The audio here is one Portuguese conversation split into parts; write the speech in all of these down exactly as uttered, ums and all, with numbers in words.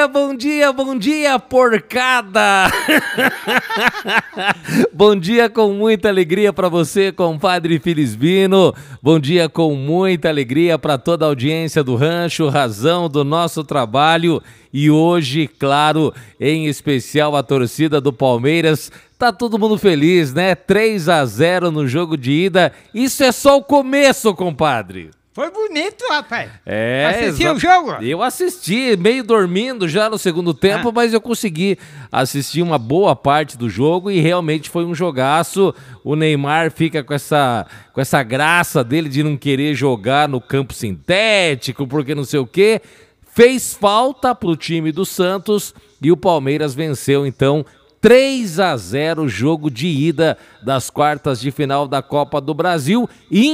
dia, bom dia, bom dia, porcada! Bom dia com muita alegria para você, compadre Felisbino. Bom dia com muita alegria para toda a audiência do Rancho, razão do nosso trabalho. E hoje, claro, em especial a torcida do Palmeiras. Tá todo mundo feliz, né? três a zero no jogo de ida. Isso é só o começo, compadre. Foi bonito, rapaz. É, assistiu o jogo? Eu assisti, meio dormindo já no segundo tempo, ah. mas eu consegui assistir uma boa parte do jogo e realmente foi um jogaço. O Neymar fica com essa, com essa graça dele de não querer jogar no campo sintético, porque não sei o quê. Fez falta pro time do Santos e o Palmeiras venceu, então, três a zero, jogo de ida das quartas de final da Copa do Brasil.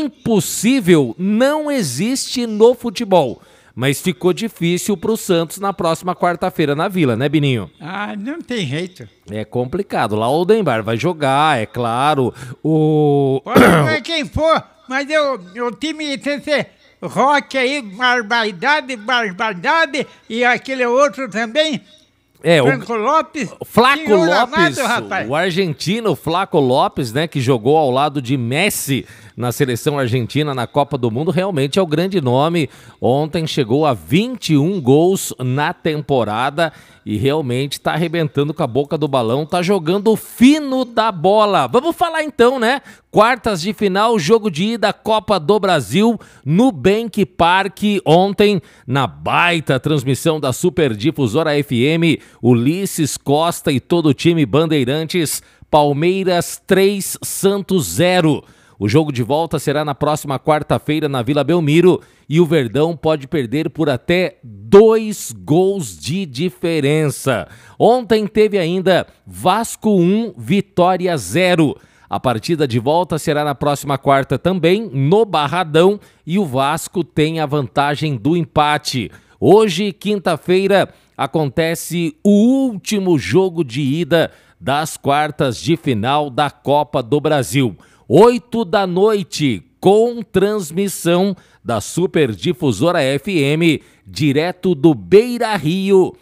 Impossível não existe no futebol, mas ficou difícil para o Santos na próxima quarta-feira na Vila, né, Bininho? Ah, não tem jeito. É complicado. Lá o Odembar vai jogar, é claro. O... Pode ver quem for, mas eu, o time tem que ser Roque aí, barbaridade, barbaridade, e aquele outro também... É, Franco o Lopes, Flaco Lopes, amado, o argentino Flaco Lopes, né, que jogou ao lado de Messi na seleção argentina na Copa do Mundo, realmente é o grande nome. Ontem chegou a vinte e um gols na temporada e realmente tá arrebentando com a boca do balão, tá jogando fino da bola. Vamos falar então, né? Quartas de final, jogo de ida, Copa do Brasil, no Nubank Park, ontem, na baita transmissão da Super Difusora F M, Ulisses Costa e todo o time Bandeirantes, Palmeiras três, Santos zero. O jogo de volta será na próxima quarta-feira na Vila Belmiro e o Verdão pode perder por até dois gols de diferença. Ontem teve ainda Vasco um, Vitória zero. A partida de volta será na próxima quarta também, no Barradão, e o Vasco tem a vantagem do empate. Hoje, quinta-feira, acontece o último jogo de ida das quartas de final da Copa do Brasil. Oito da noite, com transmissão da Super Difusora F M, direto do Beira Rio,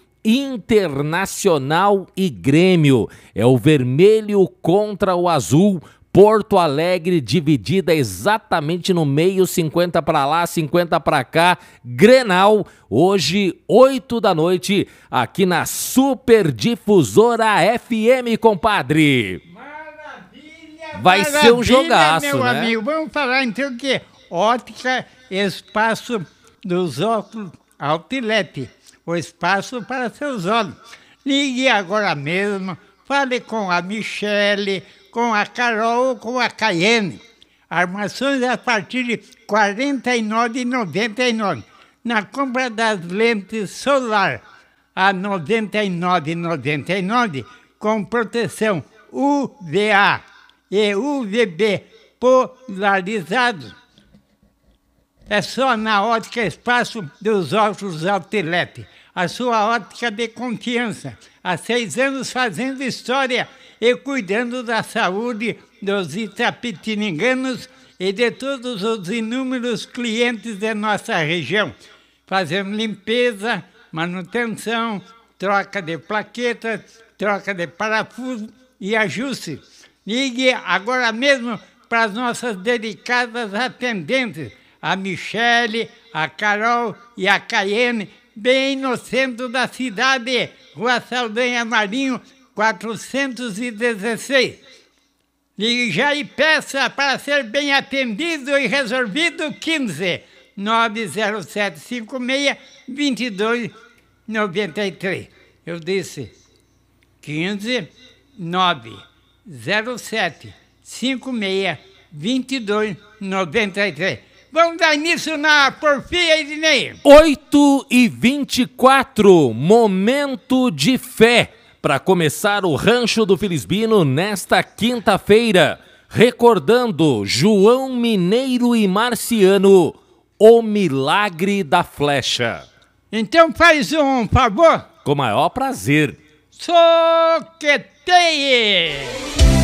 Internacional e Grêmio. É o vermelho contra o azul. Porto Alegre dividida exatamente no meio, cinquenta para lá, cinquenta para cá. Grenal, hoje, oito da noite, aqui na Super Difusora F M, compadre. Vai Maravilha, ser um jogaço, meu né? amigo. Vamos falar então que ótica, espaço dos óculos Outlet, o espaço para seus olhos. Ligue agora mesmo, fale com a Michele, com a Carol, com a Caiane. Armações a partir de quarenta e nove reais e noventa e nove centavos. Na compra das lentes solar a noventa e nove reais e noventa e nove centavos, com proteção U V A e U V B polarizados. É só na Ótica Espaço dos Óculos Outlet. A sua ótica de confiança. Há seis anos fazendo história e cuidando da saúde dos itapetininganos e de todos os inúmeros clientes de nossa região. Fazemos limpeza, manutenção, troca de plaquetas, troca de parafuso e ajuste. Ligue agora mesmo para as nossas dedicadas atendentes, a Michele, a Carol e a Caiane, bem no centro da cidade, Rua Saldanha Marinho, quatrocentos e dezesseis. Ligue já e peça para ser bem atendido e resolvido. Quinze nove zero sete cinco seis, dois dois nove três. Eu disse quinze nove zero sete cinco seis, dois dois nove três. Vamos dar início na porfia, Ednei. oito e vinte e quatro, momento de fé para começar o Rancho do Felisbino nesta quinta-feira. Recordando João Mineiro e Marciano, o milagre da flecha. Então faz um favor. Com o maior prazer. Soqueteie!